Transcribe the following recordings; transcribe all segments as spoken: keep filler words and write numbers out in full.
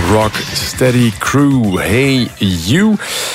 Rock Steady Crew. Hey you.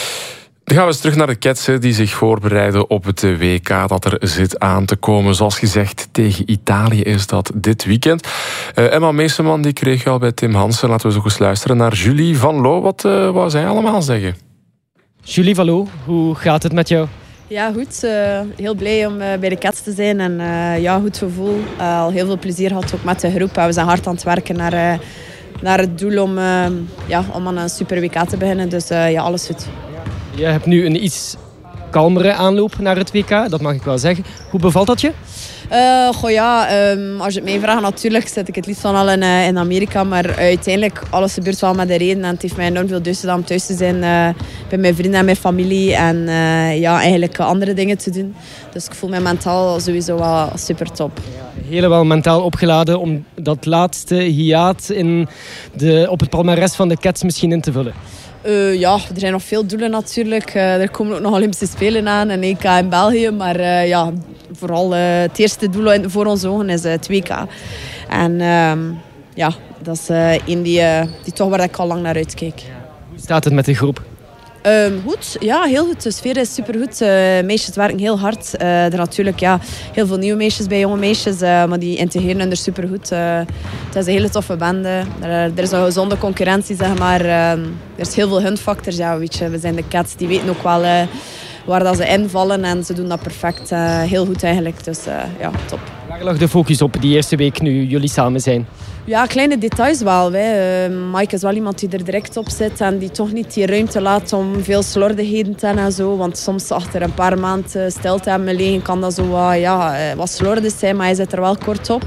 Dan gaan we eens terug naar de Cats die zich voorbereiden op het W K dat er zit aan te komen. Zoals gezegd, tegen Italië is dat dit weekend. Uh, Emma Meeseman die kreeg je al bij Tim Hansen. Laten we zo eens luisteren naar Julie Van Loo. Wat uh, wou zij allemaal zeggen? Julie Van Loo, hoe gaat het met jou? Ja, goed. Uh, heel blij om uh, bij de Cats te zijn. En uh, ja, goed gevoel. Uh, al heel veel plezier gehad ook met de groep. Uh, we zijn hard aan het werken naar, uh, naar het doel om, uh, ja, om aan een super W K te beginnen. Dus uh, ja, alles goed. Je hebt nu een iets kalmere aanloop naar het W K, dat mag ik wel zeggen. Hoe bevalt dat je? Uh, goh ja, um, als je het mij vraagt, natuurlijk zit ik het liefst van al in, uh, in Amerika. Maar uiteindelijk, alles gebeurt wel met de reden. En het heeft mij enorm veel deugd gedaan om thuis te zijn uh, bij mijn vrienden en mijn familie. En uh, ja, eigenlijk andere dingen te doen. Dus ik voel me mentaal sowieso wel super top. Helemaal mentaal opgeladen om dat laatste hiaat in de, op het palmares van de Cats misschien in te vullen. Uh, ja, er zijn nog veel doelen natuurlijk. Uh, er komen ook nog Olympische Spelen aan en E K in België. Maar uh, ja, vooral uh, het eerste doel voor onze ogen is uh, het W K. En uh, ja, dat is uh, een die, uh, die toch waar ik al lang naar uitkijk. Hoe staat het met de groep? Um, goed, ja, heel goed. De sfeer is supergoed. Uh, meisjes werken heel hard. Uh, er zijn natuurlijk ja, heel veel nieuwe meisjes bij jonge meisjes, uh, maar die integreren er supergoed. Uh, het is een hele toffe bende. Er, er is een gezonde concurrentie, zeg maar. Uh, er is heel veel hunfactors. Ja, weet je, we zijn de Cats, die weten ook wel uh, waar dat ze invallen en ze doen dat perfect. Uh, heel goed eigenlijk, dus uh, ja, top. Waar lag de focus op die eerste week nu jullie samen zijn? Ja, kleine details wel. Hè. Uh, Mike is wel iemand die er direct op zit en die toch niet die ruimte laat om veel slordigheden te hebben en zo. Want soms achter een paar maanden stilte hebben liggen kan dat zo uh, ja, uh, wat slordig zijn, maar hij zit er wel kort op.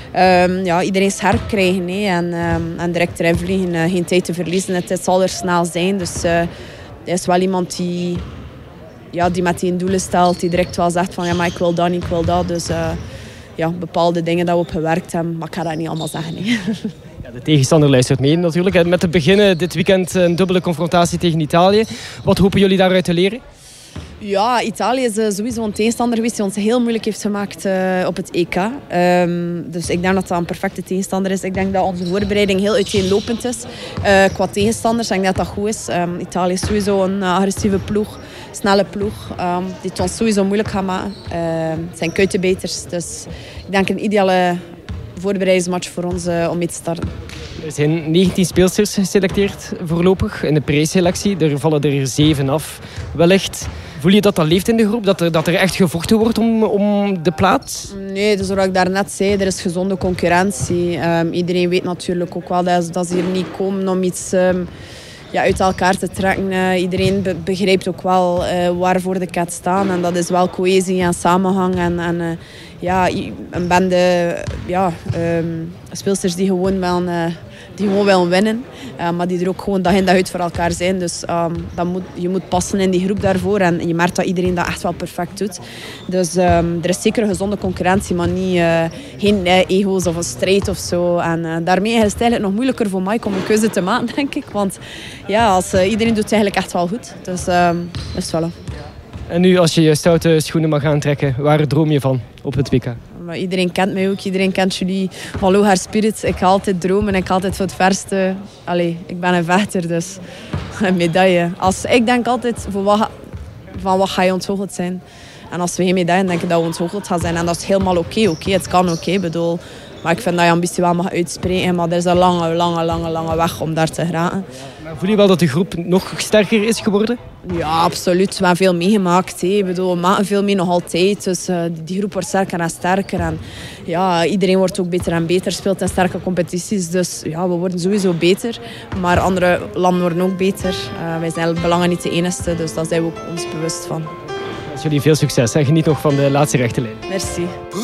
Um, ja, iedereen scherp krijgen hè, en, um, en direct erin vliegen. Uh, geen tijd te verliezen, het, het zal er snel zijn. Dus uh, hij is wel iemand die, ja, die met die doelen stelt, die direct wel zegt van ja, maar ik wil dat niet, ik wil dat. Dus, uh, ja, bepaalde dingen dat we op gewerkt hebben, maar ik ga dat niet allemaal zeggen. Nee. Ja, de tegenstander luistert mee natuurlijk. Met te beginnen dit weekend een dubbele confrontatie tegen Italië. Wat hopen jullie daaruit te leren? Ja, Italië is uh, sowieso een tegenstander geweest die ons heel moeilijk heeft gemaakt uh, op het E K. Um, dus ik denk dat dat een perfecte tegenstander is. Ik denk dat onze voorbereiding heel uiteenlopend is. Uh, qua tegenstanders denk ik dat dat goed is. Um, Italië is sowieso een uh, agressieve ploeg, snelle ploeg, um, die het ons sowieso moeilijk gaat maken. Uh, het zijn kuitenbeters, dus ik denk een ideale voorbereidingsmatch voor ons uh, om mee te starten. Er zijn negentien speelsters geselecteerd voorlopig in de preselectie. Er vallen er zeven af, wellicht. Voel je dat dat leeft in de groep? Dat er, dat er echt gevochten wordt om, om de plaats? Nee, dus zoals ik daarnet zei, er is gezonde concurrentie. Um, iedereen weet natuurlijk ook wel dat, dat ze hier niet komen om iets um, ja, uit elkaar te trekken. Uh, iedereen be- begrijpt ook wel uh, waarvoor de Cats staan. En dat is wel cohesie en samenhang. En, en uh, ja, een bende ja, um, speelsters die gewoon wel... Uh, die gewoon willen winnen, uh, maar die er ook gewoon dag in dag uit voor elkaar zijn. Dus um, dat moet, je moet passen in die groep daarvoor en je merkt dat iedereen dat echt wel perfect doet. Dus um, er is zeker een gezonde concurrentie, maar niet, uh, geen uh, ego's of een strijd of zo. En uh, daarmee is het eigenlijk nog moeilijker voor Mike om een keuze te maken, denk ik. Want ja, als, uh, iedereen doet het eigenlijk echt wel goed. Dus um, is het wel. En nu, als je je stoute schoenen mag aantrekken, waar droom je van op het W K? Maar iedereen kent mij ook, iedereen kent Julie van Loo, haar spirit. Ik ga altijd dromen, ik ga altijd voor het verste. Allee, ik ben een vechter, dus een medaille. Als, ik denk altijd, voor wat, van wat ga je ontgoocheld zijn? En als we geen medaille denk ik dat we ontgoocheld gaan zijn. En dat is helemaal oké, okay, oké, okay, het kan oké, okay, bedoel. Maar ik vind dat je ambitie wel mag uitspreken. Maar er is een lange, lange, lange, lange weg om daar te geraken. Maar voel je wel dat de groep nog sterker is geworden? Ja, absoluut. We hebben veel meegemaakt. Hè. Ik bedoel, we maken veel mee nog altijd. Dus uh, die groep wordt sterker en sterker. En ja, iedereen wordt ook beter en beter. Speelt in sterke competities. Dus ja, we worden sowieso beter. Maar andere landen worden ook beter. Uh, wij zijn belangen niet de enigste. Dus daar zijn we ook ons bewust van. Wens jullie veel succes en geniet nog van de laatste rechte lijn. Merci.